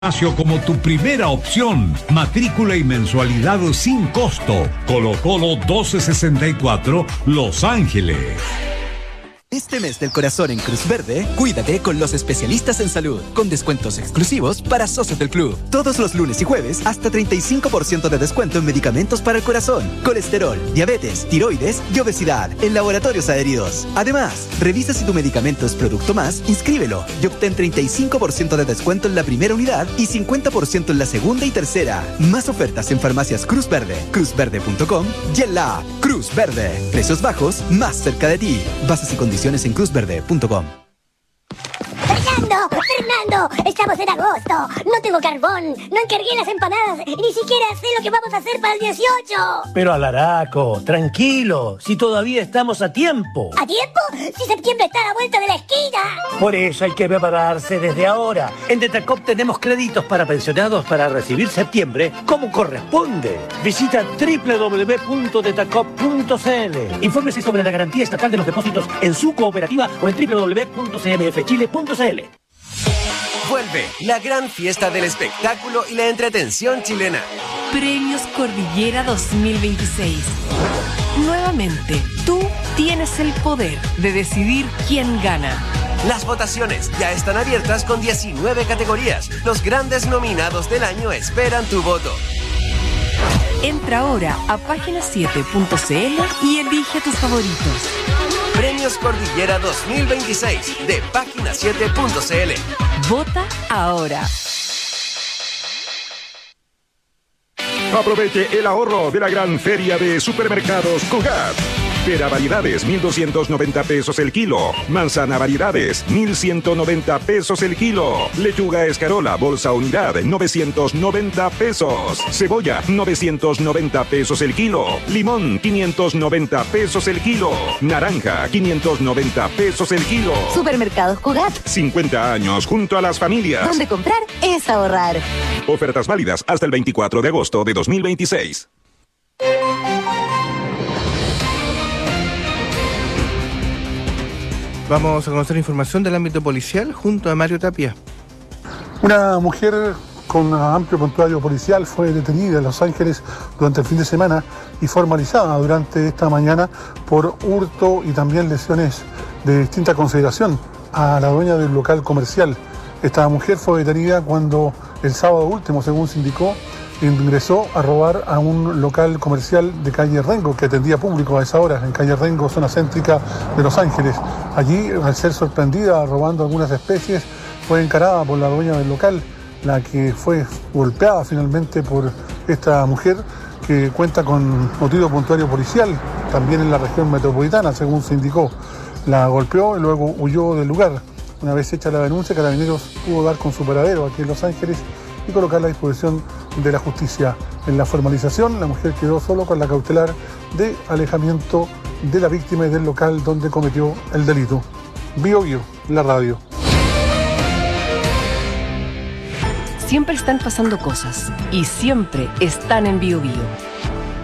Como tu primera opción, matrícula y mensualidad sin costo. Colo-Colo 1264, Los Ángeles. Este mes del corazón en Cruz Verde, cuídate con los especialistas en salud, con descuentos exclusivos para socios del club. Todos los lunes y jueves, hasta 35% de descuento en medicamentos para el corazón, colesterol, diabetes, tiroides y obesidad en laboratorios adheridos. Además, revisa si tu medicamento es producto más, inscríbelo y obtén 35% de descuento en la primera unidad y 50% en la segunda y tercera. Más ofertas en farmacias Cruz Verde, cruzverde.com y en la app Cruz Verde. Precios bajos, más cerca de ti. Bases y condiciones en cruzverde.com. ¡Fernando! ¡Estamos en agosto! ¡No tengo carbón! ¡No encargué las empanadas! ¡Y ni siquiera sé lo que vamos a hacer para el 18! Pero Alaraco, tranquilo, si todavía estamos a tiempo. ¿A tiempo? ¡Si septiembre está a la vuelta de la esquina! Por eso hay que prepararse desde ahora. En Detacop tenemos créditos para pensionados para recibir septiembre como corresponde. Visita www.detacop.cl. Infórmese sobre la garantía estatal de los depósitos en su cooperativa o en www.cmfchile.cl. Vuelve la gran fiesta del espectáculo y la entretención chilena. Premios Cordillera 2026. Nuevamente, tú tienes el poder de decidir quién gana. Las votaciones ya están abiertas con 19 categorías. Los grandes nominados del año esperan tu voto. Entra ahora a página7.cl y elige tus favoritos. Premios Cordillera 2026 de página7.cl. Vota ahora. Aproveche el ahorro de la gran feria de supermercados Cugat. Pera variedades, 1,290 pesos el kilo. Manzana variedades, 1,190 pesos el kilo. Lechuga escarola, bolsa unidad, 990 pesos. Cebolla, 990 pesos el kilo. Limón, 590 pesos el kilo. Naranja, 590 pesos el kilo. Supermercados Cugat. 50 años junto a las familias. Donde comprar es ahorrar. Ofertas válidas hasta el 24 de agosto de 2026. Vamos a conocer información del ámbito policial junto a Mario Tapia. Una mujer con amplio prontuario policial fue detenida en Los Ángeles durante el fin de semana y formalizada durante esta mañana por hurto y también lesiones de distinta consideración a la dueña del local comercial. Esta mujer fue detenida cuando el sábado último, según se indicó, ingresó a robar a un local comercial de calle Rengo, que atendía público a esa hora, en calle Rengo, zona céntrica de Los Ángeles. Allí, al ser sorprendida robando algunas especies, fue encarada por la dueña del local, la que fue golpeada finalmente por esta mujer, que cuenta con motivo puntuario policial, también en la región metropolitana, según se indicó. La golpeó y luego huyó del lugar. Una vez hecha la denuncia, Carabineros pudo dar con su paradero aquí en Los Ángeles y colocarla a disposición de la justicia. En la formalización, la mujer quedó solo con la cautelar de alejamiento de la víctima y del local donde cometió el delito. Bio Bio, la radio. Siempre están pasando cosas y siempre están en Bio Bio.